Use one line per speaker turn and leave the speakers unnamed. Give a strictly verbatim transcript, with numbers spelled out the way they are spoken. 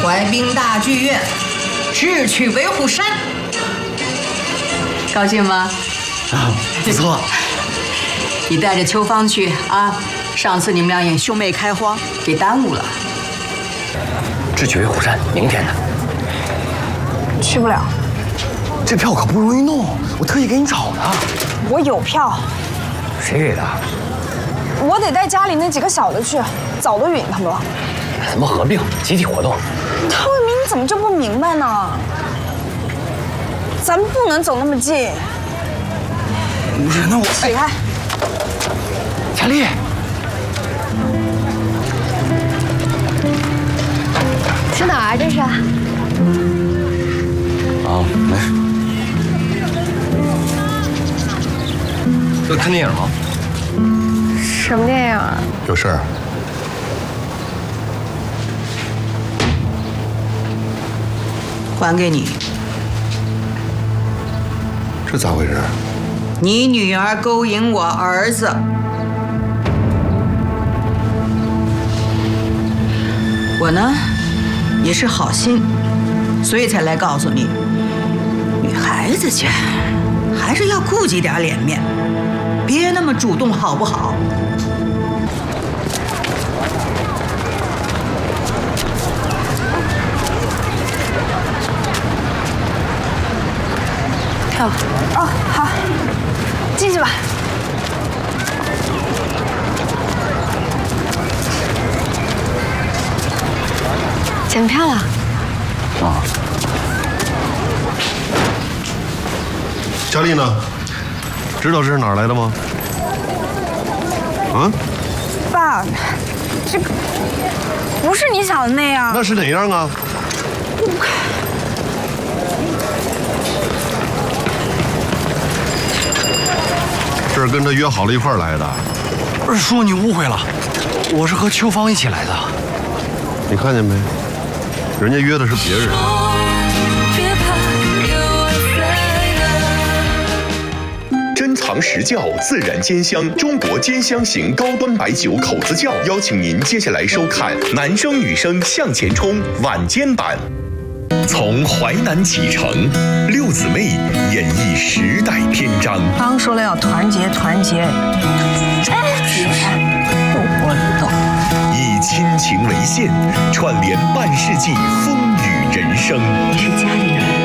淮滨大剧院，智取维虎山。高兴吗？
啊，不错。
你带着秋芳去啊！上次你们俩演兄妹开荒，给耽误了。
智取维虎山，明天呢？
去不了。
这票可不容易弄，我特意给你找的。
我有票。
谁给的？
我得带家里那几个小的去，早都允他们了。
什么合并？集体活动？
陶伟明，你怎么就不明白呢？咱们不能走那么近。
不是，那我
起开。
佳丽。
去哪儿？这是？
啊，没事。要看电影吗？
什么电影啊？
有事儿？
还给你。
这咋回事？
你女儿勾引我儿子。我呢，也是好心，所以才来告诉你，女孩子家还是要顾及点脸面，别那么主动，好不好？
跳吧。哦，好，进去吧。
检票了。
啊。
佳丽呢？知道这是哪儿来的吗？啊？
爸，这个不是你想的那样。
那是哪样啊？这是跟他约好了一块儿来的。
不是，叔，你误会了，我是和秋芳一起来的。
你看见没？人家约的是别人。
珍藏实窖，自然兼香，中国兼香型高端白酒口子窖，邀请您接下来收看《男生女生向前冲》晚间版。从淮南启程，六姊妹演绎时代篇章。
刚说了要团结，团结。
我懂。
以亲情为线，串联半世纪风雨人生。
你是家里人。